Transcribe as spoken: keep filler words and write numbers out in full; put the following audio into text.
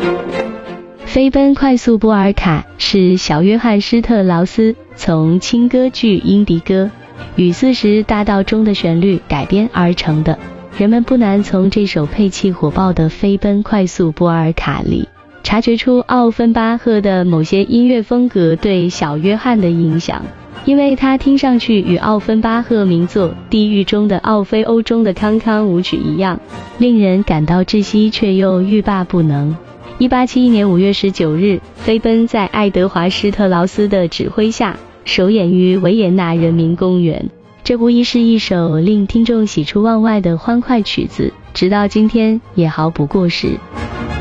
飞奔快速波尔卡是小约翰施特劳斯从轻歌剧《英迪歌》与四十大道中的旋律改编而成的。人们不难从这首配器火爆的飞奔快速波尔卡里察觉出奥芬巴赫的某些音乐风格对小约翰的影响，因为它听上去与奥芬巴赫名作《地狱中的奥菲欧》中的康康舞曲一样，令人感到窒息却又欲罢不能。一八七一年五月十九日，飞奔在爱德华施特劳斯的指挥下首演于维也纳人民公园。这无疑是一首令听众喜出望外的欢快曲子，直到今天也毫不过时。